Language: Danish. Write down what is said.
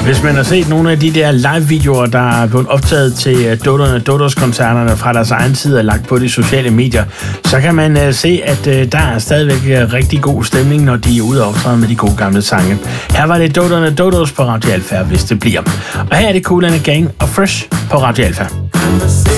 Hvis man har set nogle af de der live-videoer, der er blevet optaget til Dodos-koncerterne fra deres egen side og lagt på de sociale medier, så kan man se, at der er stadigvæk rigtig god stemning, når de er ude og optræde med de gode gamle sange. Her var det Dodos på Radio Alpha, hvis det bliver. Og her er det Kool and the Gang og Fresh på Radio Alpha.